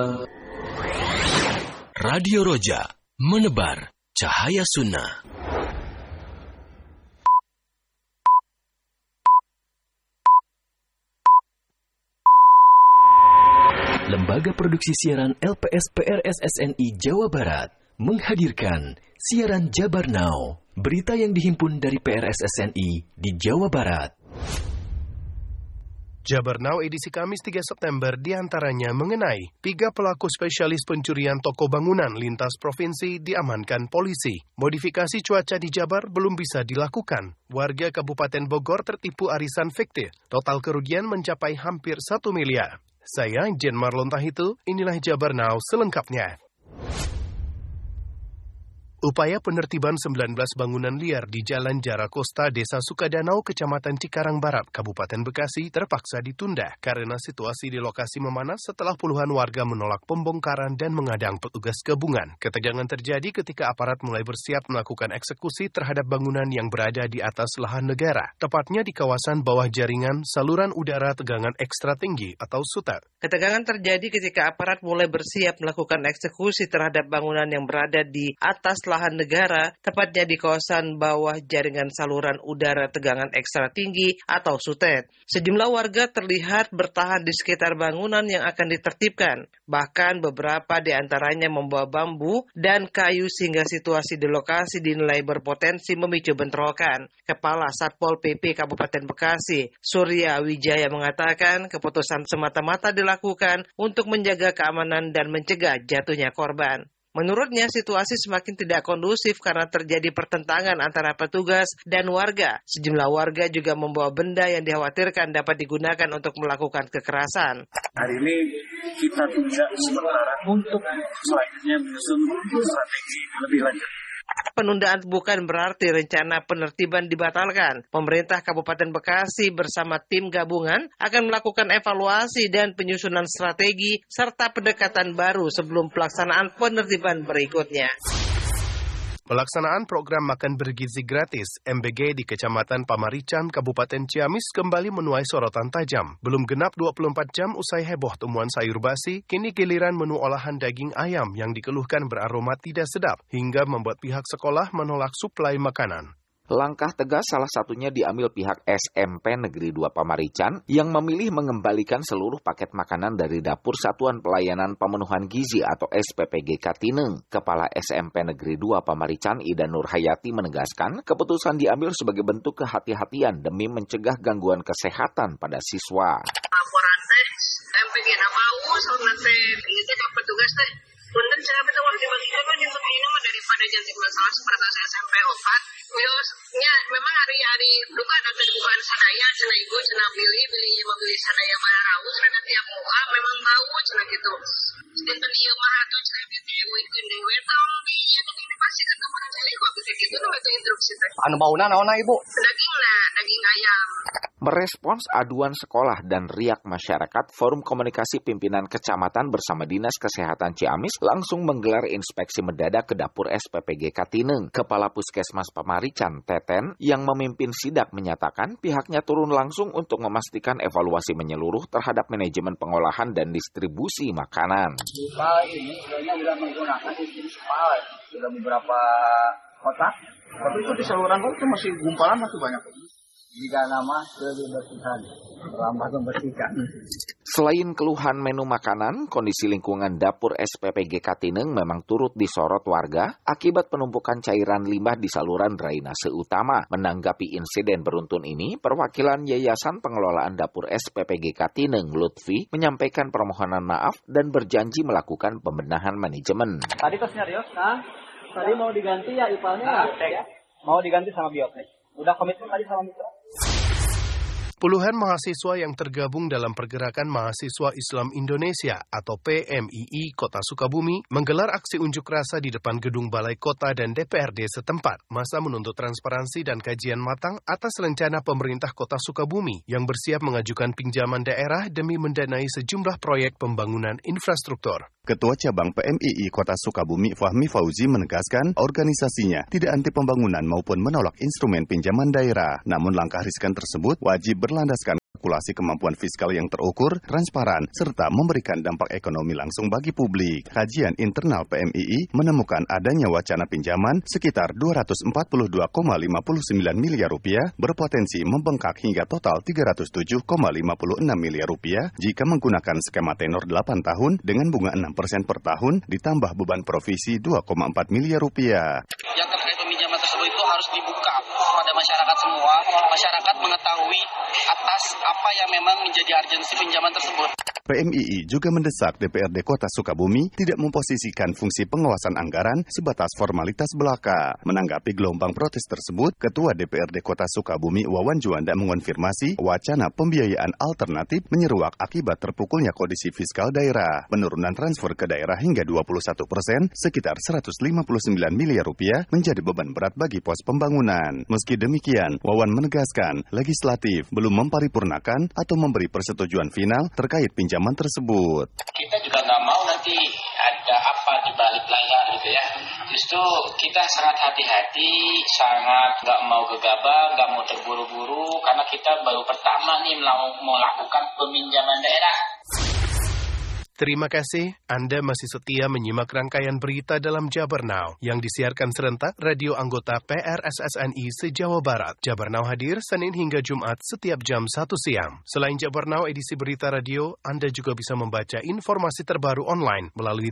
Radio Roja, menebar cahaya sunnah. Lembaga Produksi Siaran LPS PRSSNI Jawa Barat menghadirkan siaran Jabar Now, berita yang dihimpun dari PRSSNI di Jawa Barat. Jabar Now edisi Kamis 3 September diantaranya mengenai 3 pelaku spesialis pencurian toko bangunan lintas provinsi diamankan polisi. Modifikasi cuaca di Jabar belum bisa dilakukan. Warga Kabupaten Bogor tertipu arisan fiktif. Total kerugian mencapai hampir 1 miliar. Saya Jen Marlon Tahitu, inilah Jabar Now selengkapnya. Upaya penertiban 19 bangunan liar di Jalan Jarakosta, Desa Sukadanau, Kecamatan Cikarang Barat, Kabupaten Bekasi terpaksa ditunda karena situasi di lokasi memanas setelah puluhan warga menolak pembongkaran dan mengadang petugas gabungan. Ketegangan terjadi ketika aparat mulai bersiap melakukan eksekusi terhadap bangunan yang berada di atas lahan negara, tepatnya di kawasan bawah jaringan saluran udara tegangan ekstra tinggi atau SUTET. Ketegangan terjadi ketika aparat mulai bersiap melakukan eksekusi terhadap bangunan yang berada di atas lahan negara, tepatnya di kawasan bawah jaringan saluran udara tegangan ekstra tinggi atau SUTET. Sejumlah warga terlihat bertahan di sekitar bangunan yang akan ditertibkan. Bahkan beberapa di antaranya membawa bambu dan kayu sehingga situasi di lokasi dinilai berpotensi memicu bentrokan. Kepala Satpol PP Kabupaten Bekasi, Surya Wijaya mengatakan keputusan semata-mata dilakukan untuk menjaga keamanan dan mencegah jatuhnya korban. Menurutnya, situasi semakin tidak kondusif karena terjadi pertentangan antara petugas dan warga. Sejumlah warga juga membawa benda yang dikhawatirkan dapat digunakan untuk melakukan kekerasan. Hari ini kita tunda sementara untuk selanjutnya menyusun strategi lebih lanjut. Penundaan bukan berarti rencana penertiban dibatalkan. Pemerintah Kabupaten Bekasi bersama tim gabungan akan melakukan evaluasi dan penyusunan strategi serta pendekatan baru sebelum pelaksanaan penertiban berikutnya. Pelaksanaan program makan bergizi gratis MBG di Kecamatan Pamarican, Kabupaten Ciamis kembali menuai sorotan tajam. Belum genap 24 jam usai heboh temuan sayur basi, kini giliran menu olahan daging ayam yang dikeluhkan beraroma tidak sedap hingga membuat pihak sekolah menolak suplai makanan. Langkah tegas salah satunya diambil pihak SMP Negeri 2 Pamarican yang memilih mengembalikan seluruh paket makanan dari Dapur Satuan Pelayanan Pemenuhan Gizi atau SPPG Katineng. Kepala SMP Negeri 2 Pamarican Ida Nurhayati menegaskan keputusan diambil sebagai bentuk kehati-hatian demi mencegah gangguan kesehatan pada siswa. Laporan teh MPG na bau soalnya teh ini teh petugas teh punten cara betul waktu dibagikan kan yang ini mah daripada jantik masalah seperti SMP 4 nya memang hari-hari duka ada terbukaan sanaya cina ibu cina beli sanaya bararaus karena tiap muka memang bau cina gitu dinten ieu mah atuh cina gitu weekend dewe tong di ini pasti ke tempat cili kok gitu nu itu instruksi teh anu bauna naonna ibu daging ayam. Merespons aduan sekolah dan riak masyarakat, Forum Komunikasi Pimpinan Kecamatan bersama Dinas Kesehatan Ciamis langsung menggelar inspeksi mendadak ke dapur SPPG Katineng. Kepala Puskesmas Pamarican, Teten, yang memimpin sidak menyatakan pihaknya turun langsung untuk memastikan evaluasi menyeluruh terhadap manajemen pengolahan dan distribusi makanan. Spal ini sebenarnya sudah menggunakan sistem spal, sudah beberapa kotak, tapi itu di saluran itu masih gumpalan masih banyak. Jika nama kebersihan, lambat membersihkan. Selain keluhan menu makanan, kondisi lingkungan dapur SPPG Katineng memang turut disorot warga akibat penumpukan cairan limbah di saluran drainase utama. Menanggapi insiden beruntun ini, perwakilan Yayasan Pengelolaan Dapur SPPG Katineng, Lutfi, menyampaikan permohonan maaf dan berjanji melakukan pembenahan manajemen. Tadi tosnya Rios, tadi mau diganti ya ipalnya ya? Mau diganti sama Biotech. Udah komitmen tadi sama Mitra. Puluhan mahasiswa yang tergabung dalam Pergerakan Mahasiswa Islam Indonesia atau PMII Kota Sukabumi menggelar aksi unjuk rasa di depan gedung Balai Kota dan DPRD setempat. Masa menuntut transparansi dan kajian matang atas rencana pemerintah Kota Sukabumi yang bersiap mengajukan pinjaman daerah demi mendanai sejumlah proyek pembangunan infrastruktur. Ketua Cabang PMII Kota Sukabumi Fahmi Fauzi menegaskan organisasinya tidak anti pembangunan maupun menolak instrumen pinjaman daerah. Namun langkah riskan tersebut wajib berlandaskan kalkulasi kemampuan fiskal yang terukur, transparan, serta memberikan dampak ekonomi langsung bagi publik. Kajian internal PMII menemukan adanya wacana pinjaman sekitar 242,59 miliar rupiah berpotensi membengkak hingga total 307,56 miliar rupiah jika menggunakan skema tenor 8 tahun dengan bunga 6% per tahun ditambah beban provisi 2,4 miliar rupiah. Yang terkait peminjaman tersebut itu harus dibuka pada masyarakat semua. Masyarakat mengetahui atas apa yang memang menjadi urgensi pinjaman tersebut. PMII juga mendesak DPRD Kota Sukabumi tidak memposisikan fungsi pengawasan anggaran sebatas formalitas belaka. Menanggapi gelombang protes tersebut, Ketua DPRD Kota Sukabumi Wawan Juanda mengonfirmasi wacana pembiayaan alternatif menyeruak akibat terpukulnya kondisi fiskal daerah. Penurunan transfer ke daerah hingga 21%, sekitar 159 miliar rupiah menjadi beban berat bagi pos pembangunan. Meski demikian, Wawan menegaskan legislatif belum memparipurnakan atau memberi persetujuan final terkait pinjaman tersebut. Kita juga nggak mau nanti ada apa di balik layar gitu ya. Justru kita sangat hati-hati, sangat nggak mau gegabah, nggak mau terburu-buru, karena kita baru pertama nih melakukan peminjaman daerah. Terima kasih, Anda masih setia menyimak rangkaian berita dalam Jabar Now yang disiarkan serentak radio anggota PRSSNI se-Jawa Barat. Jabar Now hadir Senin hingga Jumat setiap jam 1 siang. Selain Jabar Now edisi berita radio, Anda juga bisa membaca informasi terbaru online melalui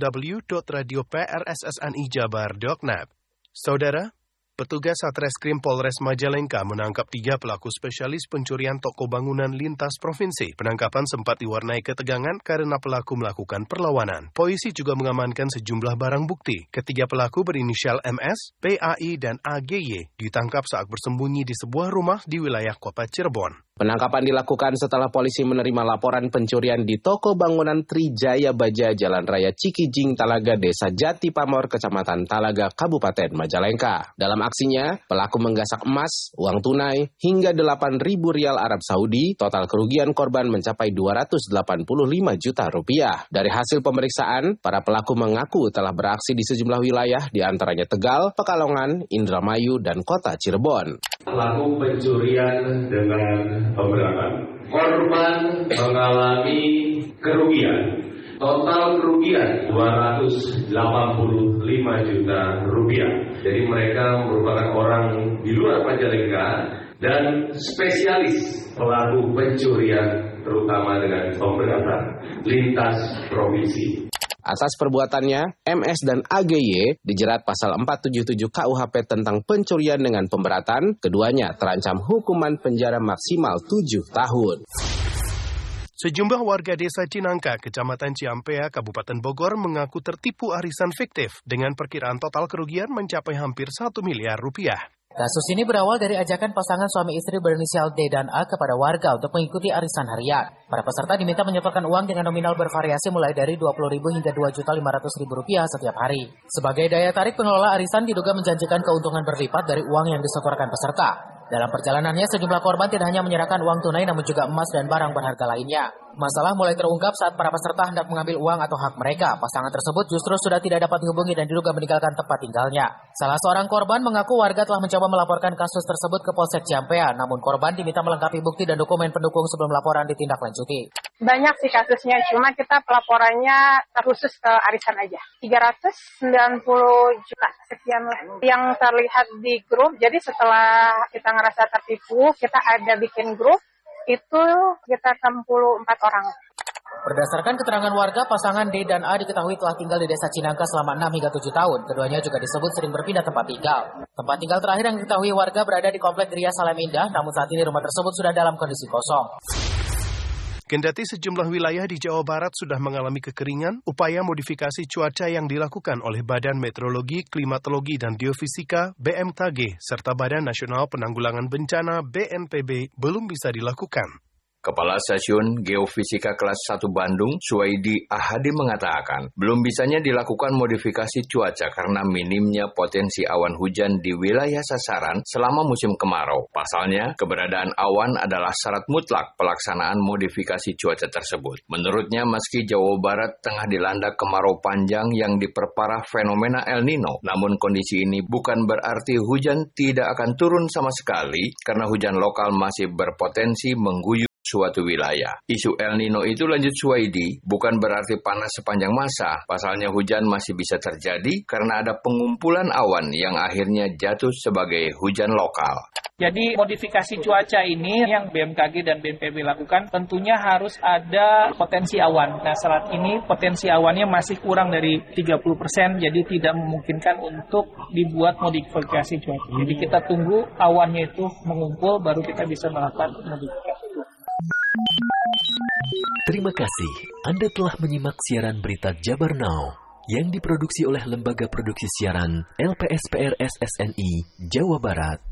www.radioprssnijabar.net. Saudara, petugas Satreskrim Polres Majalengka menangkap 3 pelaku spesialis pencurian toko bangunan lintas provinsi. Penangkapan sempat diwarnai ketegangan karena pelaku melakukan perlawanan. Polisi juga mengamankan sejumlah barang bukti. Ketiga pelaku berinisial MS, PAI, dan AGY ditangkap saat bersembunyi di sebuah rumah di wilayah Kota Cirebon. Penangkapan dilakukan setelah polisi menerima laporan pencurian di toko bangunan Trijaya Baja Jalan Raya Cikijing Talaga Desa Jati Pamor Kecamatan Talaga Kabupaten Majalengka. Dalam aksinya, pelaku menggasak emas, uang tunai, hingga 8.000 rial Arab Saudi. Total kerugian korban mencapai 285 juta rupiah. Dari hasil pemeriksaan, para pelaku mengaku telah beraksi di sejumlah wilayah di antaranya Tegal, Pekalongan, Indramayu, dan Kota Cirebon. Pelaku pencurian dengan pemberatan. Korban mengalami kerugian. Total kerugian 285 juta rupiah. Jadi mereka merupakan orang di luar Majalengka dan spesialis pelaku pencurian terutama dengan pemberatan lintas provinsi. Atas perbuatannya, MS dan AGY dijerat pasal 477 KUHP tentang pencurian dengan pemberatan. Keduanya terancam hukuman penjara maksimal 7 tahun. Sejumlah warga desa Cinangka, Kecamatan Ciampea, Kabupaten Bogor mengaku tertipu arisan fiktif dengan perkiraan total kerugian mencapai hampir 1 miliar rupiah. Kasus ini berawal dari ajakan pasangan suami istri berinisial D dan A kepada warga untuk mengikuti arisan harian. Para peserta diminta menyetorkan uang dengan nominal bervariasi mulai dari Rp20.000 hingga Rp2.500.000 setiap hari. Sebagai daya tarik, pengelola arisan diduga menjanjikan keuntungan berlipat dari uang yang disetorkan peserta. Dalam perjalanannya, sejumlah korban tidak hanya menyerahkan uang tunai namun juga emas dan barang berharga lainnya. Masalah mulai terungkap saat para peserta hendak mengambil uang atau hak mereka. Pasangan tersebut justru sudah tidak dapat dihubungi dan diduga meninggalkan tempat tinggalnya. Salah seorang korban mengaku warga telah mencoba melaporkan kasus tersebut ke Polsek Ciampea, namun korban diminta melengkapi bukti dan dokumen pendukung sebelum laporan ditindaklanjuti. Banyak sih kasusnya, cuma kita pelaporannya khusus ke arisan aja. 390 juta sekian lah yang terlihat di grup. Jadi setelah kita ngerasa tertipu, kita ada bikin grup, itu kita 64 orang. Berdasarkan keterangan warga, pasangan D dan A diketahui telah tinggal di desa Cinangka selama 6 hingga 7 tahun. Keduanya juga disebut sering berpindah tempat tinggal. Tempat tinggal terakhir yang diketahui warga berada di Komplek Gria Salem Indah, namun saat ini rumah tersebut sudah dalam kondisi kosong. Kendati sejumlah wilayah di Jawa Barat sudah mengalami kekeringan, upaya modifikasi cuaca yang dilakukan oleh Badan Meteorologi, Klimatologi, dan Geofisika (BMKG) serta Badan Nasional Penanggulangan Bencana (BNPB) belum bisa dilakukan. Kepala Stasiun Geofisika Kelas 1 Bandung, Suwaidi Ahadi mengatakan, belum bisanya dilakukan modifikasi cuaca karena minimnya potensi awan hujan di wilayah sasaran selama musim kemarau. Pasalnya, keberadaan awan adalah syarat mutlak pelaksanaan modifikasi cuaca tersebut. Menurutnya, meski Jawa Barat tengah dilanda kemarau panjang yang diperparah fenomena El Nino, namun kondisi ini bukan berarti hujan tidak akan turun sama sekali karena hujan lokal masih berpotensi mengguyur suatu wilayah. Isu El Nino itu, lanjut Suwaidi, bukan berarti panas sepanjang masa. Pasalnya hujan masih bisa terjadi karena ada pengumpulan awan yang akhirnya jatuh sebagai hujan lokal. Jadi modifikasi cuaca ini yang BMKG dan BNPB lakukan tentunya harus ada potensi awan. Nah, saat ini potensi awannya masih kurang dari 30%, jadi tidak memungkinkan untuk dibuat modifikasi cuaca. Jadi kita tunggu awannya itu mengumpul baru kita bisa melakukan modifikasi. Terima kasih Anda telah menyimak siaran berita Jabar Now yang diproduksi oleh Lembaga Produksi Siaran LPSPR SSNI Jawa Barat.